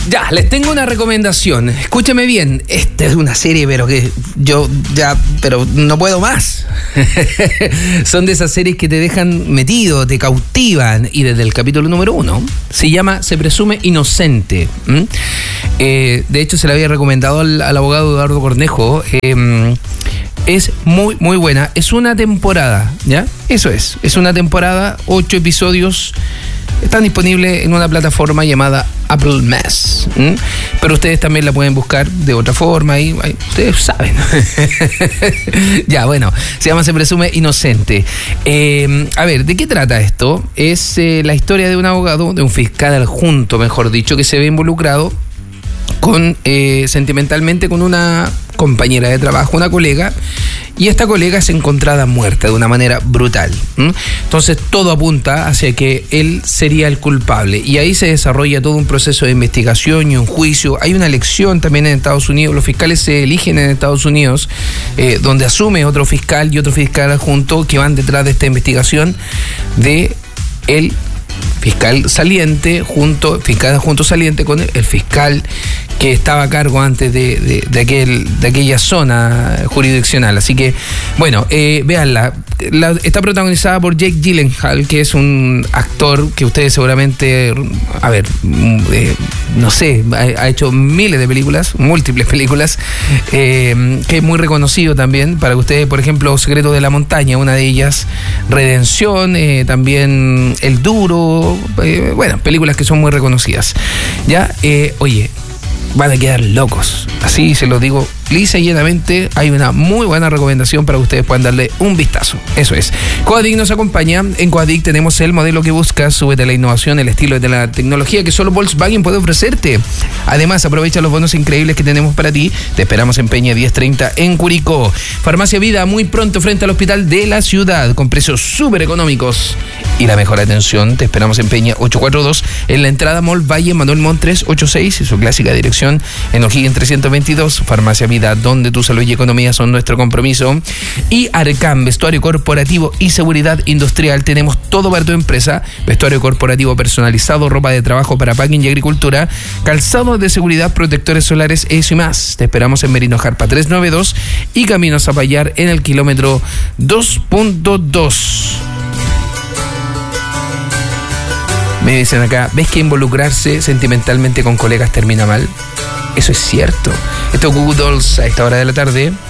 Ya, les tengo una recomendación. Escúcheme bien. Esta es una serie, pero que yo ya, pero no puedo más. Son de esas series que te dejan metido, te cautivan. Y desde el capítulo número 1 se llama Se presume inocente. De hecho, se le había recomendado al abogado Eduardo Cornejo. Es muy, muy buena. Es una temporada, ¿ya? Eso es una temporada, 8 episodios. Están disponibles en una plataforma llamada Apple Más. Pero ustedes también la pueden buscar de otra forma. Ahí ustedes saben. Ya, bueno, se llama Se presume inocente. A ver, ¿de qué trata esto? Es la historia de un abogado, de un fiscal adjunto, mejor dicho, que se ve involucrado con sentimentalmente con una compañera de trabajo, una colega, y esta colega es encontrada muerta de una manera brutal. Entonces todo apunta hacia que él sería el culpable, y ahí se desarrolla todo un proceso de investigación y un juicio. Hay una elección también en Estados Unidos, los fiscales se eligen en Estados Unidos, donde asume otro fiscal y otro fiscal adjunto que van detrás de esta investigación de el fiscal saliente fiscal adjunto saliente con el fiscal que estaba a cargo antes de aquella zona jurisdiccional. Así que, bueno, véanla. Está protagonizada por Jake Gyllenhaal, que es un actor que ustedes seguramente, no sé, ha hecho miles de películas, múltiples películas, que es muy reconocido también. Para ustedes, por ejemplo, Secretos de la Montaña, una de ellas, Redención, también El Duro, películas que son muy reconocidas. Ya, oye, van a quedar locos. Así se los digo lisa y llanamente. Hay una muy buena recomendación para que ustedes puedan darle un vistazo. Eso es. Coadic nos acompaña. En Coadic tenemos el modelo que buscas. Súbete a la innovación, el estilo de la tecnología que solo Volkswagen puede ofrecerte. Además, aprovecha los bonos increíbles que tenemos para ti. Te esperamos en Peña 1030 en Curicó. Farmacia Vida, muy pronto frente al hospital de la ciudad, con precios súper económicos y la mejor atención. Te esperamos en Peña 842, en la entrada Mall Valle Manuel Montt 386, y su clásica dirección en O'Higgins 322. Farmacia Vida, donde tu salud y economía son nuestro compromiso. Y Arcam, vestuario corporativo y seguridad industrial. Tenemos todo para tu empresa: vestuario corporativo personalizado, ropa de trabajo para packing y agricultura, calzado de seguridad, protectores solares, eso y más. Te esperamos en Merino Jarpa 392 y Camino Zapallar en el kilómetro 2.2. Me dicen acá, ¿ves que involucrarse sentimentalmente con colegas termina mal? Eso es cierto. Esto es Google Dolls a esta hora de la tarde.